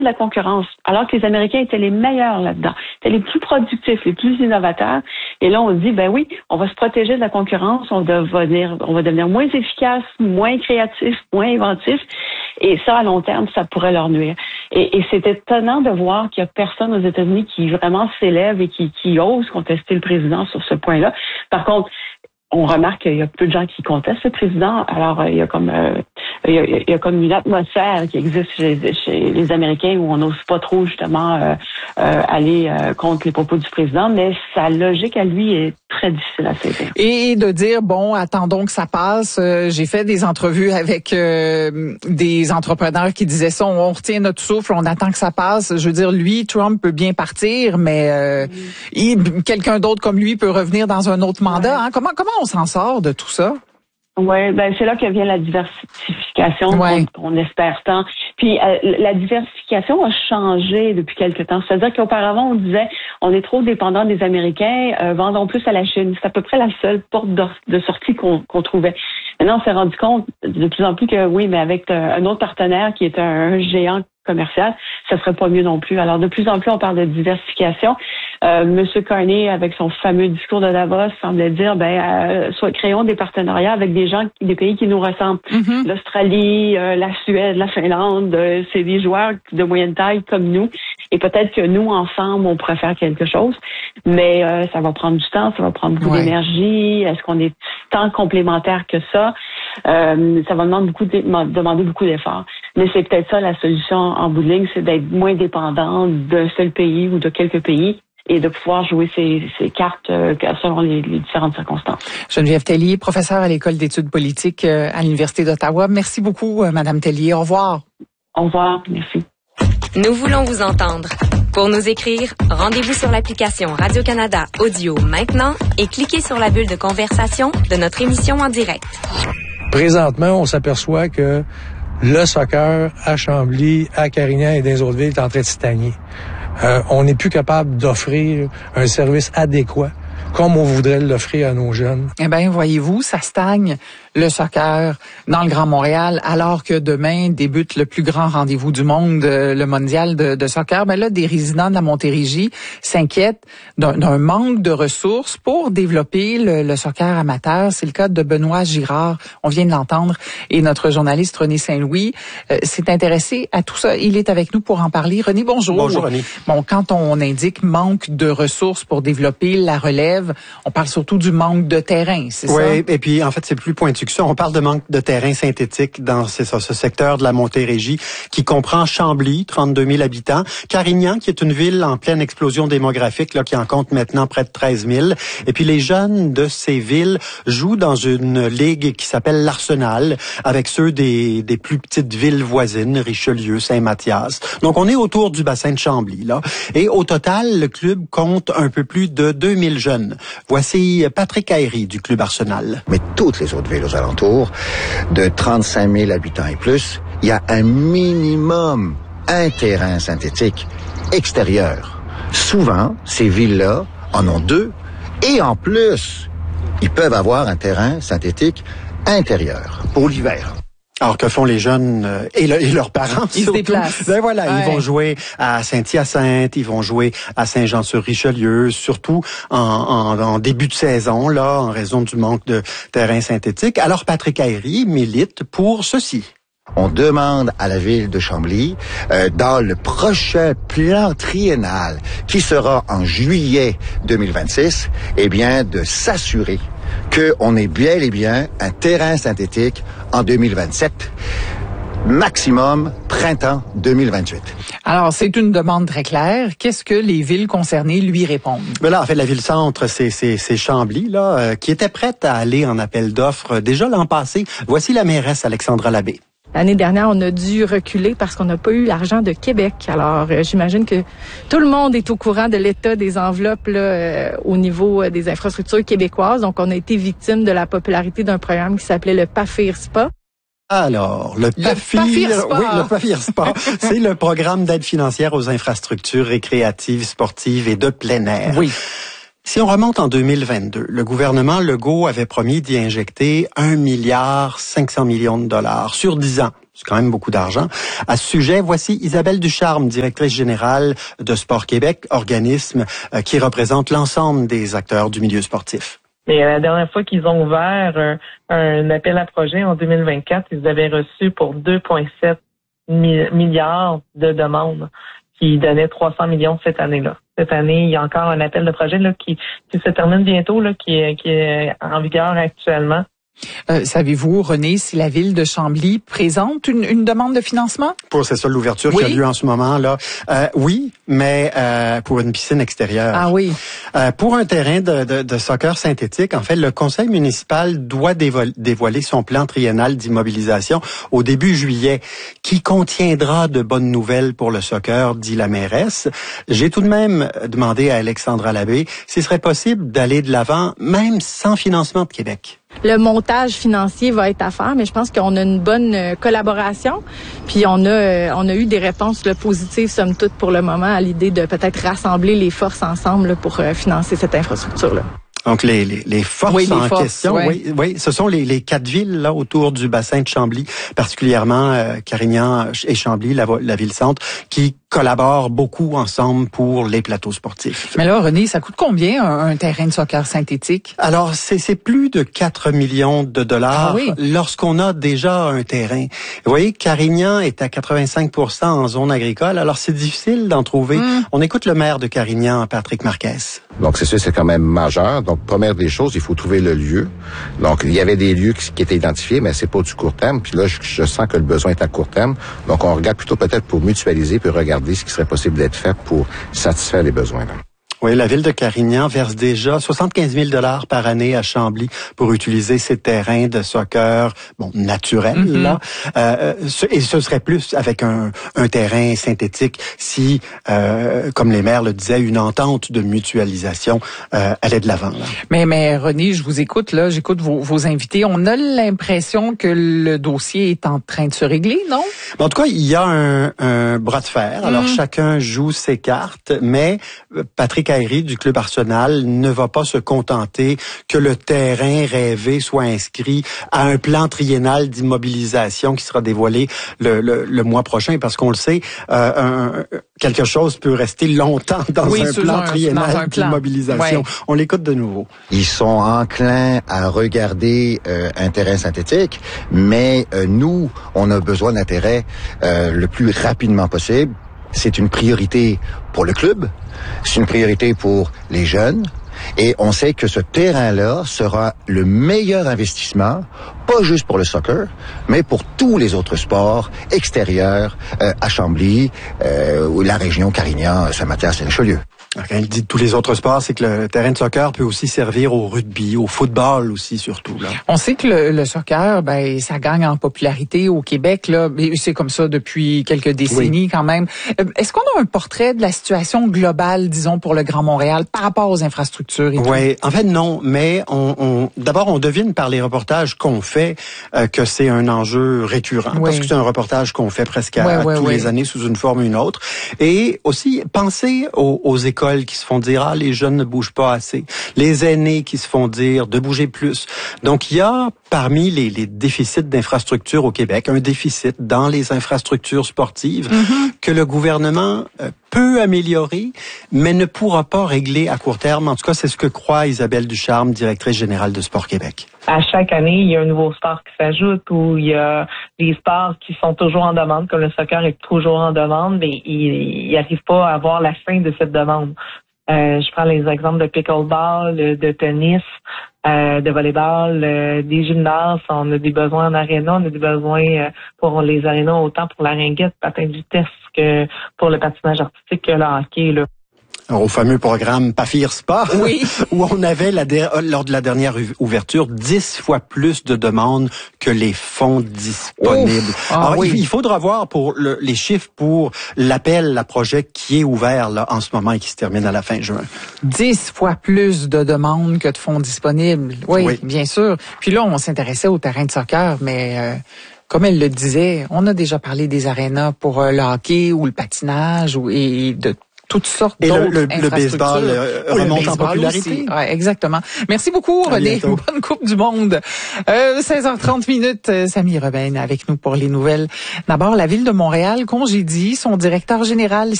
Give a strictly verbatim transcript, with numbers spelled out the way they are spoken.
de la concurrence, alors que les Américains étaient les meilleurs là-dedans, étaient les plus productifs, les plus innovateurs. Et là, on dit, ben oui, on va se protéger de la concurrence, on va devenir, on va devenir moins efficace, moins créatif, moins inventif. Et ça, à long terme, ça pourrait leur nuire. Et, et c'est étonnant de voir qu'il y a personne aux États-Unis qui vraiment s'élève et qui, qui ose contester le président sur ce point-là. Par contre, on remarque qu'il y a peu de gens qui contestent le président. Alors, il y a comme euh, il, y a, il y a comme une atmosphère qui existe chez, chez les Américains où on n'ose pas trop justement euh, euh, aller euh, contre les propos du président, mais sa logique à lui est très difficile à saisir. Et de dire, bon, attendons que ça passe. Euh, j'ai fait des entrevues avec euh, des entrepreneurs qui disaient ça, on retient notre souffle, on attend que ça passe. Je veux dire, lui, Trump peut bien partir, mais euh, mm. il, quelqu'un d'autre comme lui peut revenir dans un autre mandat. Ouais. Hein? Comment, comment on s'en sort de tout ça? Oui, ben c'est là que vient la diversification ouais. qu'on, qu'on espère tant. Puis euh, la diversification a changé depuis quelque temps. C'est-à-dire qu'auparavant, on disait on est trop dépendant des Américains, euh, vendons plus à la Chine. C'est à peu près la seule porte de sortie qu'on, qu'on trouvait. Maintenant, on s'est rendu compte de plus en plus que oui, mais avec un autre partenaire qui est un, un géant commercial, ça serait pas mieux non plus. Alors, de plus en plus, on parle de diversification. Euh, Monsieur Carney, avec son fameux discours de Davos, semblait dire, ben, euh, soit créons des partenariats avec des gens, des pays qui nous ressemblent. Mm-hmm. L'Australie, euh, la Suède, la Finlande, euh, c'est des joueurs de moyenne taille comme nous. Et peut-être que nous, ensemble, on pourrait faire quelque chose. Mais euh, ça va prendre du temps, ça va prendre beaucoup ouais. d'énergie. Est-ce qu'on est tant complémentaires que ça? Euh, ça va demander beaucoup, de, demander beaucoup d'efforts. Mais c'est peut-être ça la solution en bout de ligne, c'est d'être moins dépendant d'un seul pays ou de quelques pays et de pouvoir jouer ses, ses cartes euh, selon les, les différentes circonstances. Geneviève Tellier, professeure à l'École d'études politiques euh, à l'Université d'Ottawa. Merci beaucoup, euh, Madame Tellier. Au revoir. Au revoir. Merci. Nous voulons vous entendre. Pour nous écrire, rendez-vous sur l'application Radio-Canada Audio maintenant et cliquez sur la bulle de conversation de notre émission en direct. Présentement, on s'aperçoit que le soccer à Chambly, à Carignan et dans les autres villes est en train de stagner. Euh, on n'est plus capable d'offrir un service adéquat comme on voudrait l'offrir à nos jeunes. Eh bien, voyez-vous, ça stagne le soccer dans le Grand Montréal, alors que demain débute le plus grand rendez-vous du monde, le mondial de, de soccer. Ben là, des résidents de la Montérégie s'inquiètent d'un, d'un manque de ressources pour développer le, le soccer amateur. C'est le cas de Benoît Girard, on vient de l'entendre, et notre journaliste René Saint-Louis euh, s'est intéressé à tout ça. Il est avec nous pour en parler. René, bonjour. Bonjour, René. Bon, quand on indique manque de ressources pour développer la relève, on parle surtout du manque de terrain, c'est oui, ça? Oui, et puis en fait, c'est plus pointu que ça. On parle de manque de terrain synthétique dans c'est ça, ce secteur de la Montérégie qui comprend Chambly, trente-deux mille habitants, Carignan, qui est une ville en pleine explosion démographique, là, qui en compte maintenant près de treize mille. Et puis les jeunes de ces villes jouent dans une ligue qui s'appelle l'Arsenal, avec ceux des, des plus petites villes voisines, Richelieu, Saint-Mathias. Donc on est autour du bassin de Chambly, là. Et au total, le club compte un peu plus de deux mille jeunes. Voici Patrick Aéry du club Arsenal. Mais toutes les autres villes aux alentours, de trente-cinq mille habitants et plus, il y a un minimum, un terrain synthétique extérieur. Souvent, ces villes-là en ont deux, et en plus, ils peuvent avoir un terrain synthétique intérieur pour l'hiver. Alors que font les jeunes euh, et, le, et leurs parents Ils surtout. se déplacent. Ben voilà, ouais. Ils vont jouer à Saint-Hyacinthe, ils vont jouer à Saint-Jean-sur-Richelieu, surtout en, en, en début de saison, là, en raison du manque de terrain synthétique. Alors Patrick Aéry milite pour ceci. On demande à la ville de Chambly, euh, dans le prochain plan triennal, qui sera en juillet deux mille vingt-six, eh bien, de s'assurer qu'on ait bel et bien un terrain synthétique en deux mille vingt-sept, maximum printemps deux mille vingt-huit. Alors, c'est une demande très claire. Qu'est-ce que les villes concernées lui répondent? Mais là, en fait, la ville-centre, c'est, c'est, c'est Chambly, là, euh, qui était prête à aller en appel d'offres déjà l'an passé. Voici la mairesse Alexandra Labbé. L'année dernière, on a dû reculer parce qu'on n'a pas eu l'argent de Québec. Alors, euh, j'imagine que tout le monde est au courant de l'état des enveloppes là, euh, au niveau euh, des infrastructures québécoises. Donc, on a été victime de la popularité d'un programme qui s'appelait le PAFIR-SPA. Alors, le PAFIR, le PAFIR-SPA. oui, le PAFIR-SPA, c'est le programme d'aide financière aux infrastructures récréatives, sportives et de plein air. Oui. Si on remonte en deux mille vingt-deux, le gouvernement Legault avait promis d'y injecter un milliard cinq cents millions de dollars sur dix ans. C'est quand même beaucoup d'argent. À ce sujet, voici Isabelle Ducharme, directrice générale de Sport Québec, organisme euh, qui représente l'ensemble des acteurs du milieu sportif. Et la dernière fois qu'ils ont ouvert un, un appel à projet en deux mille vingt-quatre, ils avaient reçu pour deux virgule sept milliards de demandes qui donnaient trois cents millions cette année-là. Cette année, il y a encore un appel de projet là, qui, qui se termine bientôt, là, qui, est, qui est en vigueur actuellement. Euh, savez-vous, René, si la ville de Chambly présente une, une demande de financement? Pour, c'est ça, l'ouverture oui. qui a lieu en ce moment, là. Euh, oui, mais euh, pour une piscine extérieure. Ah oui. Euh, pour un terrain de, de, de soccer synthétique, en fait, le conseil municipal doit dévoiler, dévoiler son plan triennal d'immobilisation au début juillet, qui contiendra de bonnes nouvelles pour le soccer, dit la mairesse. J'ai tout de même demandé à Alexandra Labbé s'il serait possible d'aller de l'avant, même sans financement de Québec. Le montage financier va être à faire, mais je pense qu'on a une bonne euh, collaboration. Puis on a euh, on a eu des réponses là, positives, somme toute, pour le moment, à l'idée de peut-être rassembler les forces ensemble là, pour euh, financer cette infrastructure-là. Donc les les, les forces oui, les en forces, question, ouais. oui, oui, ce sont les, les quatre villes là autour du bassin de Chambly, particulièrement euh, Carignan et Chambly, la, la ville-centre, qui collaborent beaucoup ensemble pour les plateaux sportifs. Mais là, René, ça coûte combien un, un terrain de soccer synthétique? Alors, c'est, c'est plus de quatre millions de dollars ah oui. lorsqu'on a déjà un terrain. Vous voyez, Carignan est à quatre-vingt-cinq pour cent en zone agricole, alors c'est difficile d'en trouver. Mm. On écoute le maire de Carignan, Patrick Marquez. Donc, c'est sûr, c'est quand même majeur. Donc, première des choses, il faut trouver le lieu. Donc, il y avait des lieux qui, qui étaient identifiés, mais c'est pas du court terme. Puis là, je, je sens que le besoin est à court terme. Donc, on regarde plutôt peut-être pour mutualiser, puis regarder ce qui serait possible d'être fait pour satisfaire les besoins. Là. Oui, la ville de Carignan verse déjà soixante-quinze mille dollars par année à Chambly pour utiliser ces terrains de soccer, bon, naturels, mm-hmm. là. Euh, et ce serait plus avec un, un terrain synthétique si, euh, comme les maires le disaient, une entente de mutualisation euh, allait de l'avant. Là. Mais, mais René, je vous écoute, là, j'écoute vos, vos invités. On a l'impression que le dossier est en train de se régler, non? En tout cas, il y a un, un bras de fer. Alors, mm. chacun joue ses cartes, mais Patrick Aéry du Club Arsenal ne va pas se contenter que le terrain rêvé soit inscrit à un plan triennal d'immobilisation qui sera dévoilé le, le, le mois prochain, parce qu'on le sait, euh, un, quelque chose peut rester longtemps dans oui, un plan un, triennal un plan. d'immobilisation. Ouais. On l'écoute de nouveau. Ils sont enclins à regarder euh, un terrain synthétique, mais euh, nous, on a besoin d'un terrain euh, le plus rapidement possible. C'est une priorité pour le club, c'est une priorité pour les jeunes, et on sait que ce terrain-là sera le meilleur investissement, pas juste pour le soccer, mais pour tous les autres sports extérieurs euh, à Chambly, euh, ou la région Carignan, Saint-Mathias, Saint-Richelieu. Quand il dit tous les autres sports, c'est que le terrain de soccer peut aussi servir au rugby, au football aussi surtout. Là. On sait que le, le soccer, ben ça gagne en popularité au Québec. Là, c'est comme ça depuis quelques décennies oui. quand même. Est-ce qu'on a un portrait de la situation globale, disons, pour le Grand Montréal par rapport aux infrastructures? Oui, en fait non, mais on, on d'abord on devine par les reportages qu'on fait euh, que c'est un enjeu récurrent oui. parce que c'est un reportage qu'on fait presque à, oui, oui, tous oui. les années sous une forme ou une autre. Et aussi pensez aux, aux écoles qui se font dire ah les jeunes ne bougent pas assez, les aînés qui se font dire de bouger plus. Donc il y a parmi les, les déficits d'infrastructures au Québec un déficit dans les infrastructures sportives mm-hmm. que le gouvernement euh, peut améliorer, mais ne pourra pas régler à court terme. En tout cas, c'est ce que croit Isabelle Ducharme, directrice générale de Sport Québec. À chaque année, il y a un nouveau sport qui s'ajoute ou il y a des sports qui sont toujours en demande, comme le soccer est toujours en demande, mais il n'arrive pas à avoir la fin de cette demande. Euh, je prends les exemples de pickleball, de tennis, euh, de volleyball, euh, des gymnases. On a des besoins en aréna, on a des besoins euh, pour les arénas autant pour la ringuette, patin de vitesse que pour le patinage artistique que le hockey, là. Au fameux programme Pafir Sport, oui. où on avait, la der- lors de la dernière ouverture, dix fois plus de demandes que les fonds disponibles. Ah, Alors, oui. il faudra voir pour le, les chiffres pour l'appel à projet qui est ouvert là en ce moment et qui se termine à la fin juin. Dix fois plus de demandes que de fonds disponibles. Oui, oui. bien sûr. Puis là, on s'intéressait au terrain de soccer, mais... Euh, comme elle le disait, on a déjà parlé des arénas pour euh, le hockey ou le patinage ou, et de toutes sortes Et d'autres le, le, le baseball euh, oh, remonte le baseball en popularité. Ouais, exactement. Merci beaucoup, à René. bientôt. Bonne Coupe du Monde. Euh, seize heures trente minutes, euh, Samy Rebène avec nous pour les nouvelles. D'abord, la Ville de Montréal congédie son directeur général